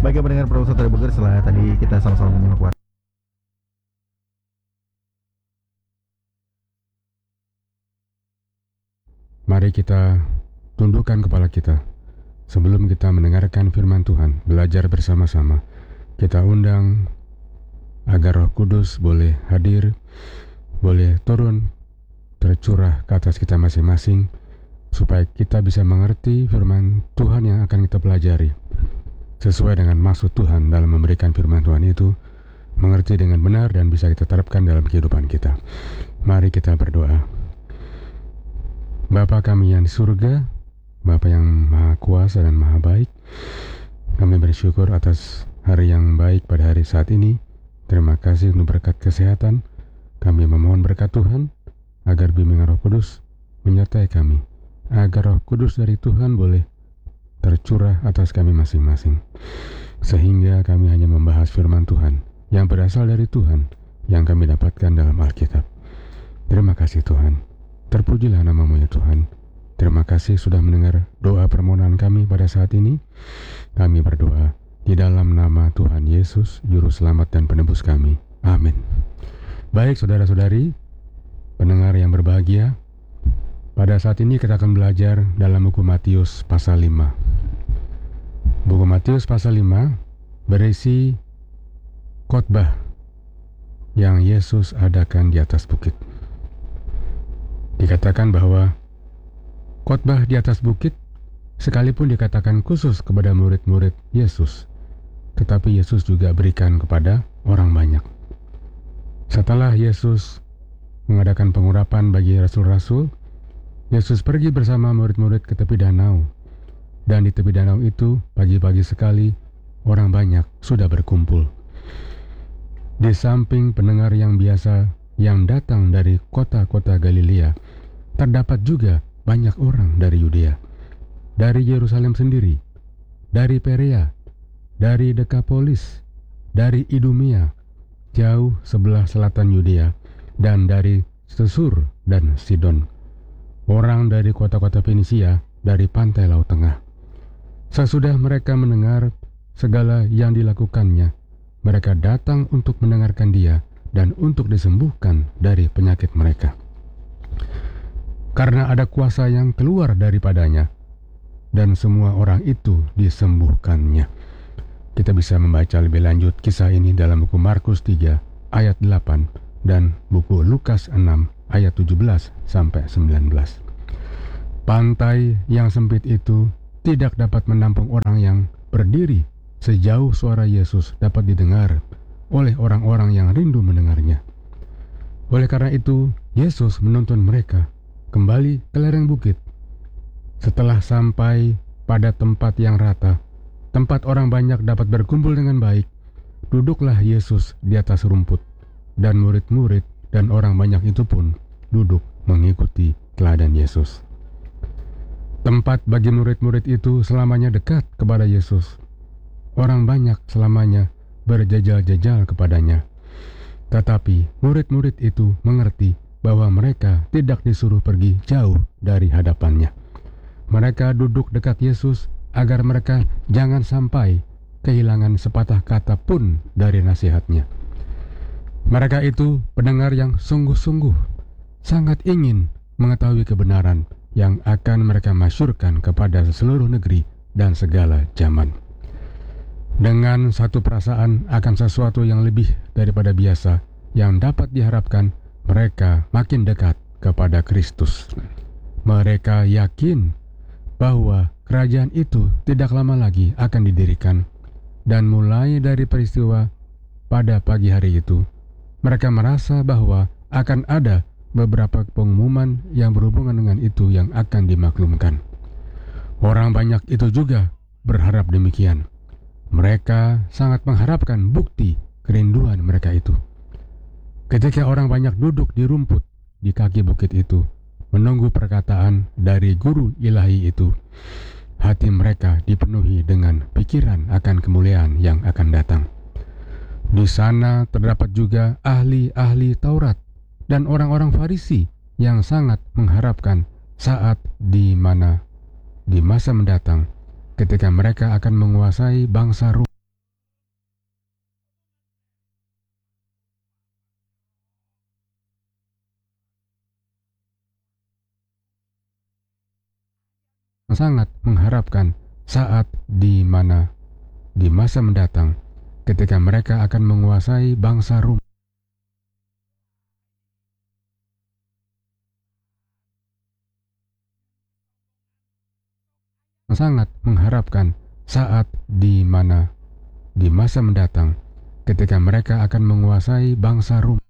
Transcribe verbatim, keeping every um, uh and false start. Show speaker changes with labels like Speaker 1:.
Speaker 1: Baik ya pendengar Pro Satu Bogor, setelah tadi kita sama-sama menyimak war-
Speaker 2: Mari kita tundukkan kepala kita sebelum kita mendengarkan firman Tuhan, belajar bersama-sama. Kita undang agar Roh Kudus boleh hadir, boleh turun, tercurah ke atas kita masing-masing, supaya kita bisa mengerti firman Tuhan yang akan kita pelajari sesuai dengan maksud Tuhan dalam memberikan firman Tuhan itu, mengerti dengan benar dan bisa kita terapkan dalam kehidupan kita. Mari kita berdoa. Bapa kami yang di surga, Bapa yang maha kuasa dan maha baik, kami bersyukur atas hari yang baik pada hari saat ini. Terima kasih untuk berkat kesehatan. Kami memohon berkat Tuhan agar bimbingan Roh Kudus menyertai kami, agar Roh Kudus dari Tuhan boleh tercurah atas kami masing-masing, sehingga kami hanya membahas firman Tuhan yang berasal dari Tuhan, yang kami dapatkan dalam Alkitab. Terima kasih Tuhan. Terpujilah namamu ya Tuhan. Terima kasih sudah mendengar doa permohonan kami pada saat ini. Kami berdoa di dalam nama Tuhan Yesus, Juru Selamat dan Penebus kami. Amin. Baik saudara-saudari, pendengar yang berbahagia, pada saat ini kita akan belajar dalam buku Matius pasal lima. Buku Matius pasal lima berisi khotbah yang Yesus adakan di atas bukit. Dikatakan bahwa khotbah di atas bukit sekalipun dikatakan khusus kepada murid-murid Yesus, tetapi Yesus juga berikan kepada orang banyak. Setelah Yesus mengadakan pengurapan bagi rasul-rasul, Yesus pergi bersama murid-murid ke tepi danau. Dan di tepi danau itu, pagi-pagi sekali, orang banyak sudah berkumpul. Di samping pendengar yang biasa yang datang dari kota-kota Galilea, terdapat juga banyak orang dari Yudea, dari Yerusalem sendiri, dari Perea, dari Dekapolis, dari Idumea, jauh sebelah selatan Yudea, dan dari Sesur dan Sidon. Orang dari kota-kota Fenisia, dari pantai Laut Tengah. Sesudah mereka mendengar segala yang dilakukannya, mereka datang untuk mendengarkan dia dan untuk disembuhkan dari penyakit mereka. Karena ada kuasa yang keluar daripadanya, dan semua orang itu disembuhkannya. Kita bisa membaca lebih lanjut kisah ini dalam buku Markus tiga ayat delapan dan buku Lukas enam ayat tujuh belas sampai sembilan belas. Pantai yang sempit itu tidak dapat menampung orang yang berdiri sejauh suara Yesus dapat didengar oleh orang-orang yang rindu mendengarnya. Oleh karena itu, Yesus menuntun mereka kembali ke lereng bukit. Setelah sampai pada tempat yang rata, tempat orang banyak dapat berkumpul dengan baik, duduklah Yesus di atas rumput, dan murid-murid dan orang banyak itu pun duduk mengikuti teladan Yesus. Tempat bagi murid-murid itu selamanya dekat kepada Yesus. Orang banyak selamanya berjajal-jajal kepadanya. Tetapi murid-murid itu mengerti bahwa mereka tidak disuruh pergi jauh dari hadapannya. Mereka duduk dekat Yesus agar mereka jangan sampai kehilangan sepatah kata pun dari nasihatnya. Mereka itu pendengar yang sungguh-sungguh sangat ingin mengetahui kebenaran yang akan mereka masyurkan kepada seluruh negeri dan segala zaman. Dengan satu perasaan akan sesuatu yang lebih daripada biasa yang dapat diharapkan, mereka makin dekat kepada Kristus. Mereka yakin bahwa kerajaan itu tidak lama lagi akan didirikan, dan mulai dari peristiwa pada pagi hari itu, mereka merasa bahwa akan ada beberapa pengumuman yang berhubungan dengan itu yang akan dimaklumkan. Orang banyak itu juga berharap demikian. Mereka sangat mengharapkan bukti kerinduan mereka itu. Ketika orang banyak duduk di rumput di kaki bukit itu, menunggu perkataan dari guru ilahi itu, hati mereka dipenuhi dengan pikiran akan kemuliaan yang akan datang. Di sana terdapat juga ahli-ahli Taurat dan orang-orang Farisi yang sangat mengharapkan saat di mana di masa mendatang ketika mereka akan menguasai bangsa Rum sangat mengharapkan saat di mana di masa mendatang ketika mereka akan menguasai bangsa Rum. Sangat mengharapkan saat di mana di masa mendatang ketika mereka akan menguasai bangsa Rum.